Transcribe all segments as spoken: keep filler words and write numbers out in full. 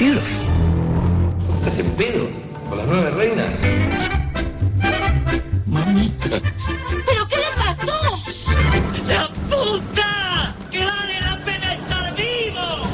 epígrafe. ¿Estás en pedo con las nueve reinas? Mamita. ¿Pero qué le pasó? ¡La puta! ¡Que vale la pena estar vivo!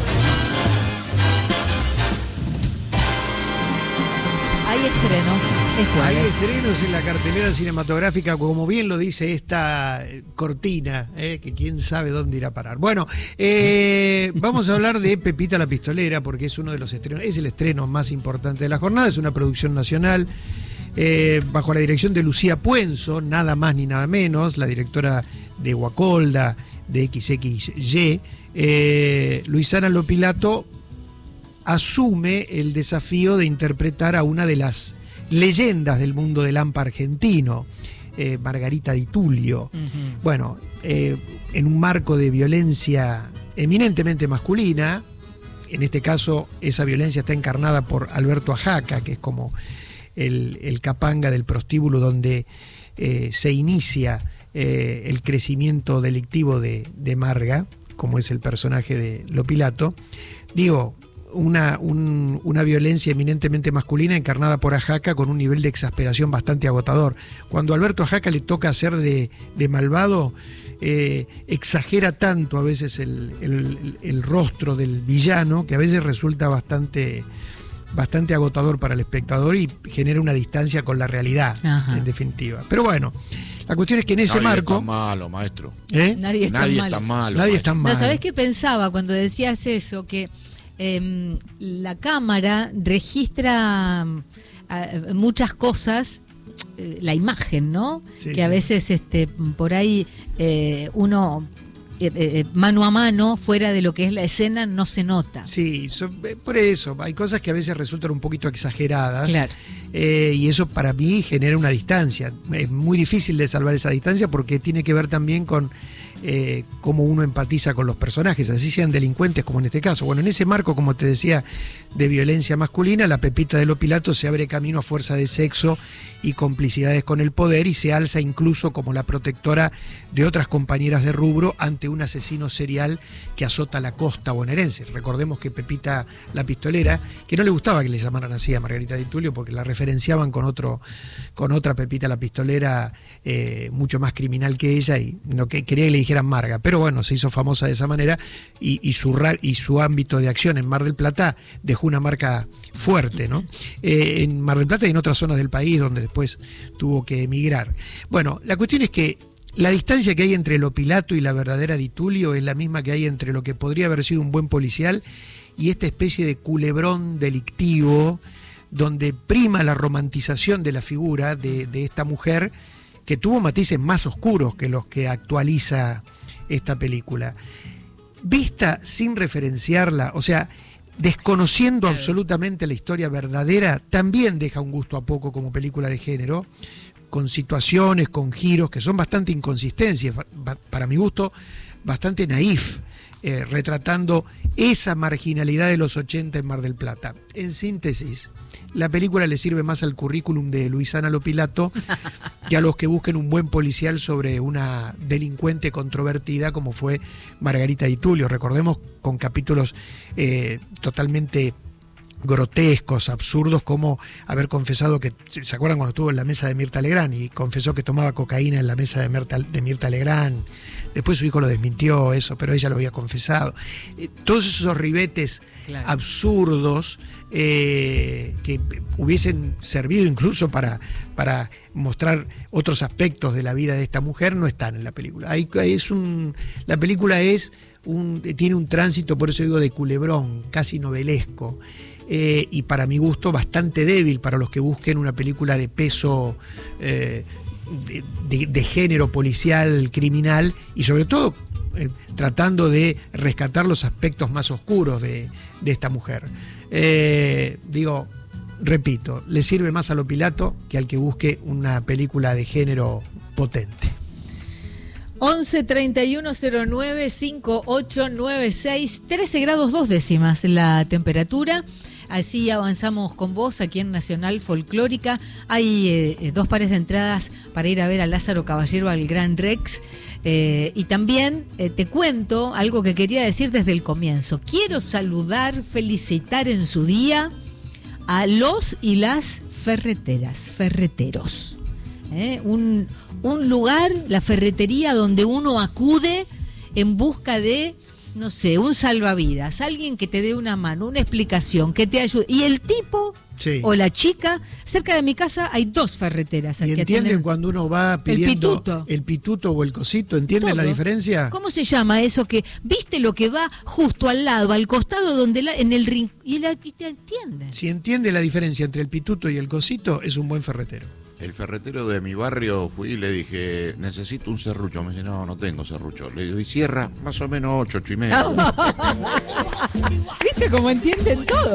Hay estrenos. Es Hay jueves. estrenos en la cartelera cinematográfica, como bien lo dice esta cortina, eh, que quién sabe dónde irá a parar. Bueno, eh, vamos a hablar de Pepita la Pistolera, porque es uno de los estrenos, es el estreno más importante de la jornada, es una producción nacional, eh, bajo la dirección de Lucía Puenzo, nada más ni nada menos, la directora de Guacolda, de equis equis ye. eh, Luisana Lopilato asume el desafío de interpretar a una de las leyendas del mundo del hampa argentino, eh, Margarita Di Tullio. Uh-huh. Bueno, eh, en un marco de violencia eminentemente masculina, en este caso esa violencia está encarnada por Alberto Ajaca, que es como el, el capanga del prostíbulo donde eh, se inicia eh, el crecimiento delictivo de, de Marga, como es el personaje de Lopilato. Digo, Una, un, una violencia eminentemente masculina encarnada por Ajaca con un nivel de exasperación bastante agotador. Cuando a Alberto Ajaca le toca hacer de, de malvado, eh, exagera tanto a veces el, el, el rostro del villano que a veces resulta bastante, bastante agotador para el espectador y genera una distancia con la realidad. Ajá. En definitiva. Pero bueno, la cuestión es que en ese Nadie marco... Está malo, maestro. ¿Eh? Nadie está Nadie malo. está malo. Nadie está malo. No, ¿sabés qué pensaba cuando decías eso? Que Eh, la cámara registra eh, muchas cosas, eh, la imagen, ¿no? Sí, que a sí. veces este, por ahí eh, uno eh, eh, mano a mano, fuera de lo que es la escena, no se nota. Sí, so, por eso, hay cosas que a veces resultan un poquito exageradas. Claro. Eh, y eso para mí genera una distancia. Es muy difícil de salvar esa distancia porque tiene que ver también con eh, cómo uno empatiza con los personajes, así sean delincuentes como en este caso. Bueno, en ese marco, como te decía, de violencia masculina, la Pepita de Lopilato se abre camino a fuerza de sexo y complicidades con el poder y se alza incluso como la protectora de otras compañeras de rubro ante un asesino serial que azota la costa bonaerense. Recordemos que Pepita la Pistolera, que no le gustaba que le llamaran así a Margarita Di Tullio porque la referenciaban con otro, con otra Pepita la Pistolera eh, mucho más criminal que ella y no que quería que le dijeran Marga, pero bueno, se hizo famosa de esa manera y, y, su, y su ámbito de acción en Mar del Plata dejó una marca fuerte, ¿no? Eh, en Mar del Plata y en otras zonas del país donde después tuvo que emigrar. Bueno, la cuestión es que la distancia que hay entre Lopilato y la verdadera Di Tullio es la misma que hay entre lo que podría haber sido un buen policial y esta especie de culebrón delictivo donde prima la romantización de la figura de, de esta mujer que tuvo matices más oscuros que los que actualiza esta película. Vista sin referenciarla, o sea, desconociendo claro. absolutamente la historia verdadera, también deja un gusto a poco como película de género, con situaciones, con giros que son bastante inconsistentes, para mi gusto, bastante naif, eh, retratando esa marginalidad de los ochenta en Mar del Plata. En síntesis, la película le sirve más al currículum de Luisana Lopilato que a los que busquen un buen policial sobre una delincuente controvertida como fue Margarita Di Tullio. Recordemos con capítulos eh, totalmente grotescos, absurdos, como haber confesado que, ¿se acuerdan cuando estuvo en la mesa de Mirta Legrand y confesó que tomaba cocaína en la mesa de Mirta, de Mirta Legrand? Después su hijo lo desmintió eso, pero ella lo había confesado. Eh, todos esos ribetes claro. absurdos eh, que hubiesen servido incluso para, para mostrar otros aspectos de la vida de esta mujer no están en la película. Hay, es un, la película es un, tiene un tránsito, por eso digo, de culebrón, casi novelesco. Eh, y para mi gusto bastante débil para los que busquen una película de peso eh, de, de, de género policial, criminal y sobre todo eh, tratando de rescatar los aspectos más oscuros de, de esta mujer. Eh, digo, repito, le sirve más a Lopilato que al que busque una película de género potente. once treinta y uno cero nueve cincuenta y ocho noventa y seis, trece grados dos décimas la temperatura. Así avanzamos con vos aquí en Nacional Folclórica. Hay eh, dos pares de entradas para ir a ver a Lázaro Caballero al Gran Rex. Eh, y también eh, te cuento algo que quería decir desde el comienzo. Quiero saludar, felicitar en su día a los y las ferreteras, ferreteros. ¿Eh? Un, un lugar, la ferretería, donde uno acude en busca de, no sé, un salvavidas, alguien que te dé una mano, una explicación, que te ayude. Y el tipo... Sí. O la chica, cerca de mi casa hay dos ferreteras. ¿Y que entienden cuando uno va pidiendo el pituto. el pituto o el cosito? ¿Entienden la diferencia? ¿Cómo se llama eso que, viste lo que va justo al lado, al costado, donde la, en el ring, y, la, y te entienden? Si entiende la diferencia entre el pituto y el cosito, es un buen ferretero. El ferretero de mi barrio, fui y le dije, necesito un serrucho. Me dice, no, no tengo serrucho. Le digo, ¿y cierra? Más o menos ocho, ocho y medio. ¿Viste cómo entienden todo?